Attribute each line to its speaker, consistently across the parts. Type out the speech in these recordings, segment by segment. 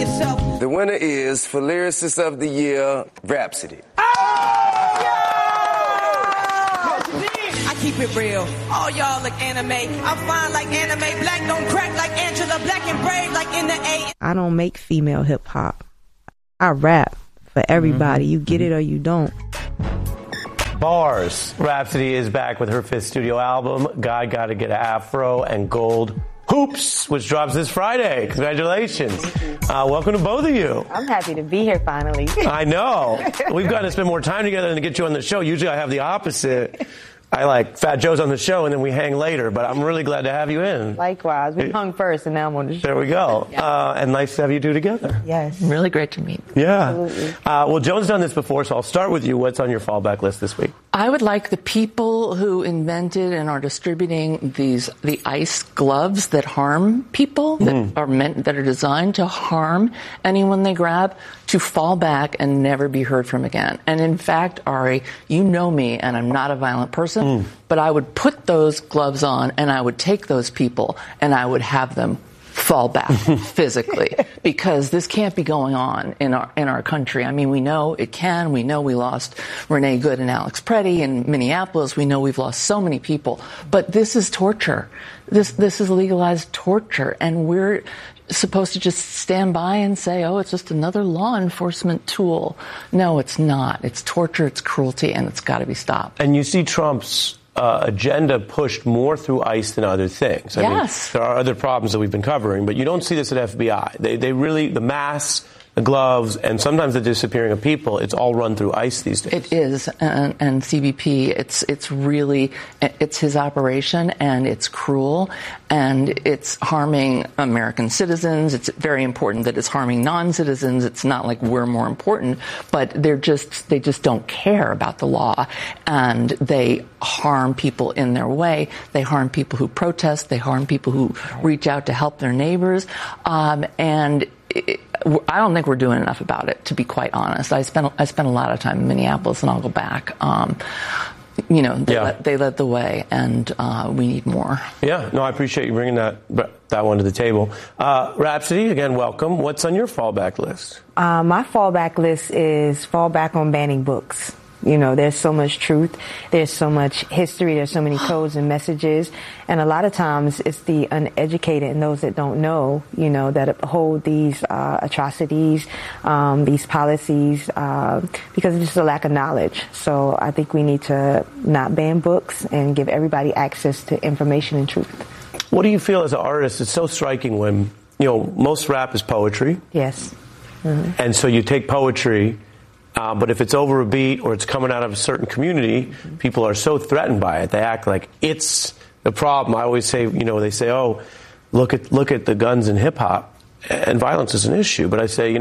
Speaker 1: yourself.
Speaker 2: The winner is, for Lyricist of the Year, Rhapsody.
Speaker 1: I keep it real. All y'all like anime. I'm fine like anime. Black don't crack like Angela. Black and brave like in the A.
Speaker 3: I don't make female hip hop. I rap for everybody. You get it or you don't.
Speaker 4: Bars. Rhapsody is back with her 5th studio album, God Gotta Get an Afro and Gold Hoops, which drops this Friday. Congratulations. Welcome to both of you.
Speaker 3: I'm happy to be here finally.
Speaker 4: I know. We've got to spend more time together than to get you on the show. Usually I have the opposite. I like Fat Joe's on the show and then we hang later, but I'm really glad to have you in.
Speaker 3: Likewise. We hung first and now I'm on the show.
Speaker 4: There we go.
Speaker 3: Yeah.
Speaker 4: And nice to have you two together.
Speaker 3: Yes.
Speaker 5: Really great to meet.
Speaker 4: Yeah.
Speaker 3: Absolutely.
Speaker 4: Well, Joan's done this before, so I'll start with you. What's on your fallback list this week?
Speaker 5: I would like the people who invented and are distributing the ice gloves that harm people, that are designed to harm anyone they grab, to fall back and never be heard from again. And in fact, Ari, you know me, and I'm not a violent person, but I would put those gloves on and I would take those people and I would have them fall back physically, because this can't be going on in our country. I mean, we know it can. We know we lost Renee Good and Alex Preddy in Minneapolis. We know we've lost so many people, but this is torture. This is legalized torture, and we're supposed to just stand by and say, oh, it's just another law enforcement tool. No, it's not. It's torture, it's cruelty, and it's got to be stopped.
Speaker 4: And you see Trump's agenda pushed more through ICE than other things. I mean, there are other problems that we've been covering, but you don't see this at FBI. They really, the masks, the gloves, and sometimes the disappearing of people, it's all run through ICE these days.
Speaker 5: It is, and CBP, it's really, it's his operation, and it's cruel, and it's harming American citizens. It's very important that it's harming non-citizens. It's not like we're more important, but they just don't care about the law, and they harm people in their way. They harm people who protest. They harm people who reach out to help their neighbors, and I don't think we're doing enough about it, to be quite honest. I spent a lot of time in Minneapolis, and I'll go back. They led the way, and we need more.
Speaker 4: Yeah, no, I appreciate you bringing that one to the table. Rhapsody, again, welcome. What's on your fallback list?
Speaker 3: My fallback list is fall back on banning books. You know, there's so much truth, there's so much history, there's so many codes and messages, and a lot of times it's the uneducated and those that don't know, that uphold these atrocities, these policies, because it's just a lack of knowledge. So I think we need to not ban books and give everybody access to information and truth.
Speaker 4: What do you feel as an artist? It's so striking when, most rap is poetry.
Speaker 3: Yes. Mm-hmm.
Speaker 4: And so you take poetry, but if it's over a beat or it's coming out of a certain community, people are so threatened by it. They act like it's the problem. I always say, they say, oh, look at the guns in hip hop, and violence is an issue. But I say,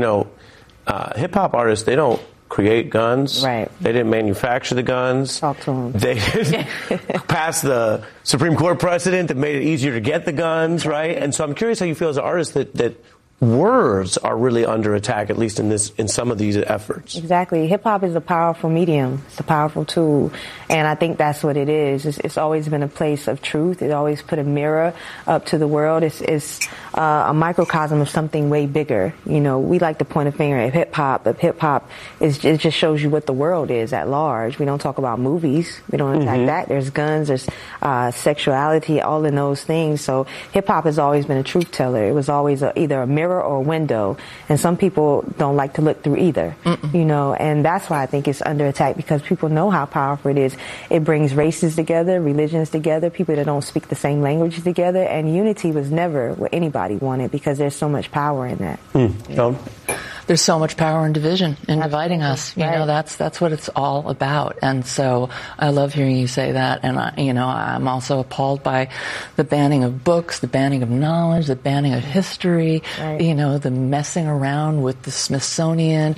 Speaker 4: hip hop artists, they don't create guns.
Speaker 3: Right.
Speaker 4: They didn't manufacture the guns.
Speaker 3: Talk to them.
Speaker 4: They didn't pass the Supreme Court precedent that made it easier to get the guns, right? And so I'm curious how you feel as an artist that words are really under attack, at least in some of these efforts.
Speaker 3: Exactly. Hip-hop is a powerful medium. It's a powerful tool. And I think that's what it is. It's always been a place of truth. It always put a mirror up to the world. It's a microcosm of something way bigger. We like to point a finger at hip-hop, but hip-hop it just shows you what the world is at large. We don't talk about movies. We don't attack that. There's guns, there's sexuality, all in those things. So hip-hop has always been a truth teller. It was always either a mirror or a window, and some people don't like to look through either. And that's why I think it's under attack, because people know how powerful it is. It brings races together, religions together, people that don't speak the same language together, and unity was never what anybody wanted, because there's so much power in that.
Speaker 5: There's so much power in division, in dividing us. That's what it's all about. And so I love hearing you say that. And I'm also appalled by the banning of books, the banning of knowledge, the banning of history. Right. The messing around with the Smithsonian.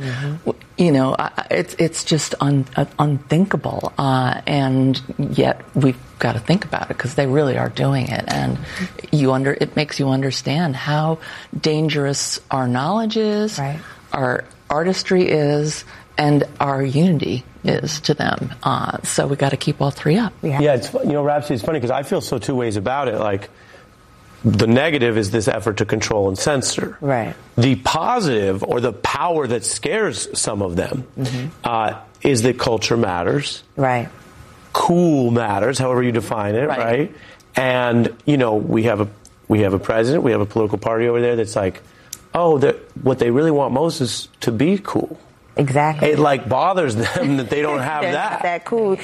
Speaker 5: It's just unthinkable. And yet we've got to think about it, because they really are doing it. And it makes you understand how dangerous our knowledge is.
Speaker 3: Right.
Speaker 5: Our artistry is, and our unity is to them. So we got to keep all three up.
Speaker 4: Yeah, it's Rhapsody, it's funny because I feel so two ways about it. Like, The negative is this effort to control and censor.
Speaker 3: Right.
Speaker 4: The positive, or the power that scares some of them, is that culture matters.
Speaker 3: Right.
Speaker 4: Cool matters, however you define it, right? And, you know, we have a president, we have a political party over there that's like, oh, what they really want most is to be cool.
Speaker 3: Exactly.
Speaker 4: It like bothers them that they don't have
Speaker 3: They're
Speaker 4: that.
Speaker 3: not that cool.